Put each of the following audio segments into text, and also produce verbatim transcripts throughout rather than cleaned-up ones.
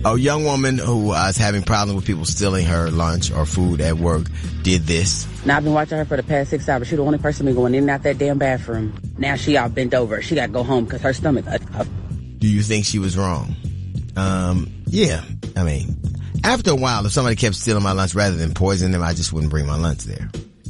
A young woman who uh, is having problems with people stealing her lunch or food at work did this. Now, I've been watching her for the past six hours. She's the only person been going in and out that damn bathroom. Now she all bent over. She got to go home because her stomach... Uh, uh. Do you think she was wrong? Um, yeah. I mean, after a while, if somebody kept stealing my lunch rather than poisoning them, I just wouldn't bring my lunch there.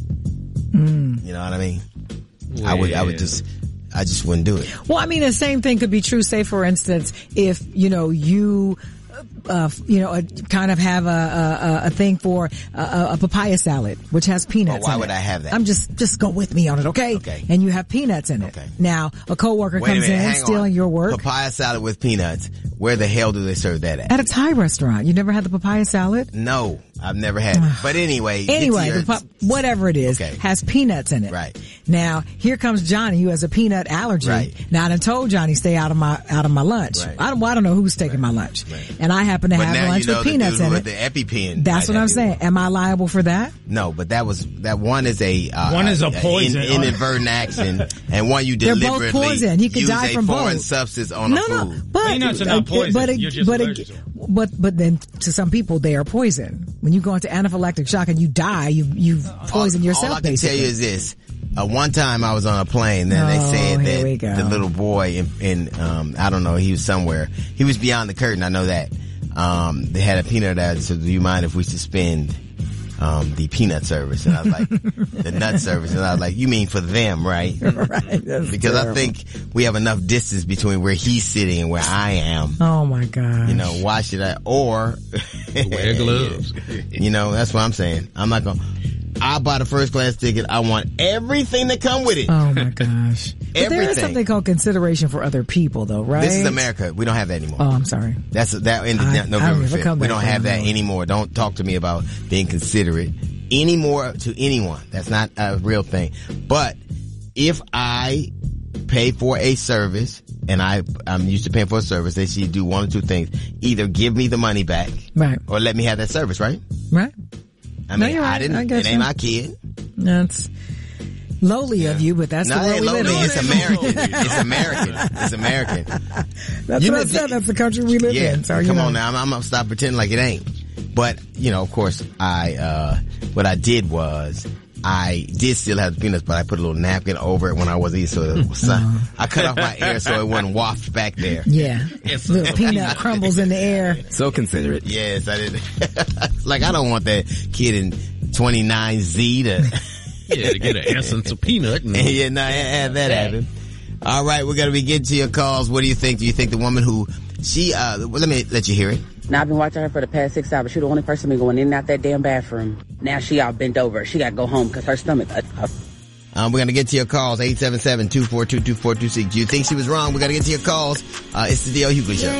Mm. You know what I mean? Well, I would, I would just... I just wouldn't do it. Well, I mean, the same thing could be true, say, for instance, if, you know, you... Uh, you know, a, kind of have a, a, a thing for a, a papaya salad, which has peanuts well, why in would it. I have that? I'm just, just go with me on it, okay? Okay. And you have peanuts in it. Okay. Now, a coworker Wait a comes minute, in hang stealing on. your work. Papaya salad with peanuts. Where the hell do they serve that at? At a Thai restaurant. You never had the papaya salad? No, I've never had it. But anyway. Anyway, your, the pa- whatever it is, okay. has peanuts in it. Right. Now, here comes Johnny, who has a peanut allergy. Right. Now, I done told Johnny, stay out of my, out of my lunch. Right. I don't, well, I don't know who's taking right. my lunch. Right. And I happen to but have now lunch you know with the peanuts dude in with it. the EpiPen. That's what I'm saying. Am I liable for that? No, but that was, that one is a, uh, one is a poison. In, inadvertent action, and one you They're deliberately both poison. He could use die a from foreign both. substance on no, a no, food. but, Peanuts are not poison. But, it, You're just but, allergic it, to them. but, but then to some people, they are poison. When you go into anaphylactic shock and you die, you, you poison all, yourself, all I can basically. tell you is this. Uh, one time I was on a plane, then Oh, they said here we that go. the little boy in, in, um, I don't know, he was somewhere. He was beyond the curtain, I know that. Um, they had a peanut allergy, so do you mind if we suspend, um, the peanut service? And I was like, the nut service. And I was like, you mean for them, right? Right. That's Because terrible. I think we have enough distance between where he's sitting and where I am. Oh my God. You know, why should I, or, Wear gloves. you know, that's what I'm saying. I'm not gonna, I bought a first class ticket. I want everything that come with it. Oh my gosh. But there is Everything. something called consideration for other people though, right? This is America. We don't have that anymore. Oh, I'm sorry. That's that ended I- I November never fifth. come We back don't from have that that. anymore. Don't talk to me about being considerate anymore to anyone. That's not a real thing. But if I pay for a service and I, I'm used to paying for a service, they should do one or two things. Either give me the money back. Right. Or let me have that service, right? Right. I No, mean, you're I right. didn't, I it get ain't you. my kid. That's lowly of you, but that's No, the it way ain't we lonely. live in. It's American. It's American. It's American. That's You what I know, said. That's the country we live Yeah, in. So, come you know. on now. I'm, I'm gonna stop pretending like it ain't. But, you know, of course, I, uh, what I did was, I did still have the peanuts, but I put a little napkin over it when I was eating, so it was, uh, I cut off my air so it wouldn't waft back there. Yeah. Little peanut crumbles in the air. So considerate. Yes, I did. Like, I don't want that kid in twenty-nine Z to, Yeah, to get an essence of peanut. And yeah, no, have that happen. All right, we're gonna be getting to your calls. What do you think? Do you think the woman who, she, uh, well, let me let you hear it. Now, I've been watching her for the past six hours. She's the only person been going in and out that damn bathroom. Now she all bent over. She got to go home because her stomach... Uh, uh. Um, we're going to get to your calls, eight seven seven, two four two, two four two six. Do you think she was wrong? We're going to get to your calls. Uh, it's the D L Hughley Show.